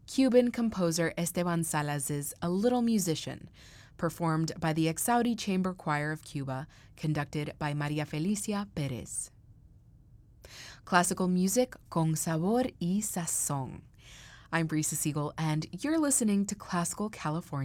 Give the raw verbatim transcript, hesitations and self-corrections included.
Cuban composer Esteban Salas's A Little Musician, performed by the Exaudi Chamber Choir of Cuba, conducted by Maria Felicia Perez. Classical music con sabor y sazón. I'm Brisa Siegel, and you're listening to Classical California.